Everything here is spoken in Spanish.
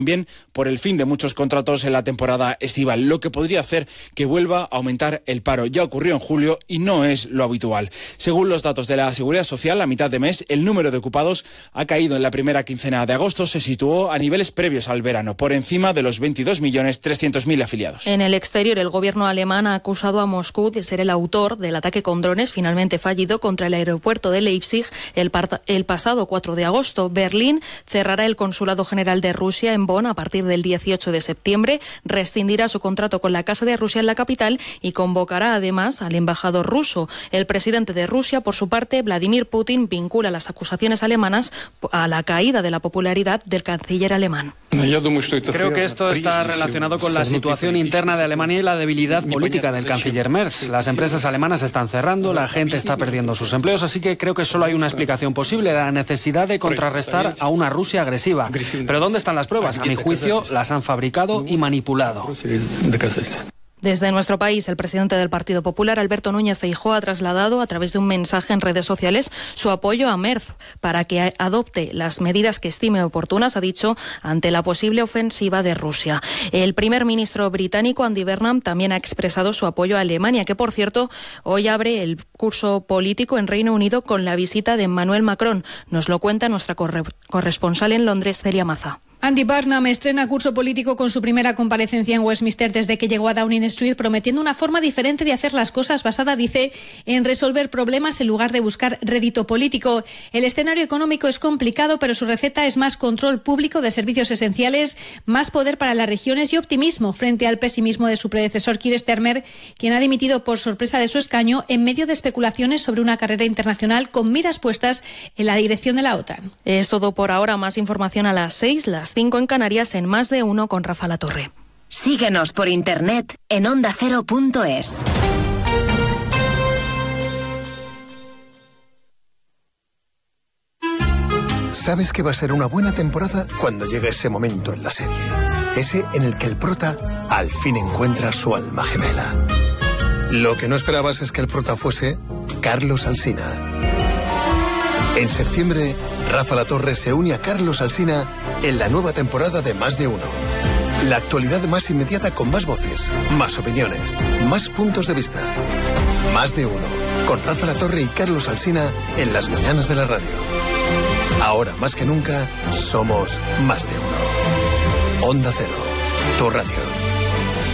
También por el fin de muchos contratos en la temporada estival, lo que podría hacer que vuelva a aumentar el paro. Ya ocurrió en julio y no es lo habitual. Según los datos de la Seguridad Social, a mitad de mes, el número de ocupados ha caído en la primera quincena de agosto, se situó a niveles previos al verano, por encima de los 22.300.000 afiliados. En el exterior, el gobierno alemán ha acusado a Moscú de ser el autor del ataque con drones finalmente fallido contra el aeropuerto de Leipzig el pasado 4 de agosto. Berlín cerrará el consulado general de Rusia en Bonn a partir del 18 de septiembre, rescindirá su contrato con la Casa de Rusia en la capital y convocará además al embajador ruso. El presidente de Rusia, por su parte, Vladimir Putin, vincula las acusaciones alemanas a la caída de la popularidad del canciller alemán. Creo que esto está relacionado con la situación interna de Alemania y la debilidad política del canciller Merz. Las empresas alemanas están cerrando, la gente está perdiendo sus empleos, así que creo que solo hay una explicación posible, la necesidad de contrarrestar a una Rusia agresiva. Pero ¿dónde están las pruebas? A mi juicio, las han fabricado y manipulado. Desde nuestro país, el presidente del Partido Popular, Alberto Núñez Feijóo, ha trasladado a través de un mensaje en redes sociales su apoyo a Merz para que adopte las medidas que estime oportunas, ha dicho, ante la posible ofensiva de Rusia. El primer ministro británico, Andy Burnham, también ha expresado su apoyo a Alemania, que, por cierto, hoy abre el curso político en Reino Unido con la visita de Emmanuel Macron. Nos lo cuenta nuestra corresponsal en Londres, Celia Maza. Andy Burnham estrena curso político con su primera comparecencia en Westminster desde que llegó a Downing Street, prometiendo una forma diferente de hacer las cosas basada, dice, en resolver problemas en lugar de buscar rédito político. El escenario económico es complicado, pero su receta es más control público de servicios esenciales, más poder para las regiones y optimismo frente al pesimismo de su predecesor Keir Starmer, quien ha dimitido por sorpresa de su escaño en medio de especulaciones sobre una carrera internacional con miras puestas en la dirección de la OTAN. Es todo por ahora. Más información a las 6, las 5 en Canarias, en Más de Uno con Rafa Latorre. Síguenos por internet en ondacero.es. Sabes que va a ser una buena temporada cuando llegue ese momento en la serie. Ese en el que el prota al fin encuentra su alma gemela. Lo que no esperabas es que el prota fuese Carlos Alsina. En septiembre, Rafa Latorre se une a Carlos Alsina en la nueva temporada de Más de Uno. La actualidad más inmediata con más voces, más opiniones, más puntos de vista. Más de Uno, con Rafa Latorre y Carlos Alsina en las mañanas de la radio. Ahora más que nunca, somos Más de Uno. Onda Cero, tu radio.